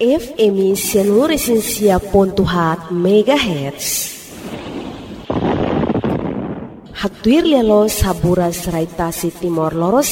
FM seluruh Resensia Pontuhat MHz. Hatuir lelo sabura serai tasi Timor Leste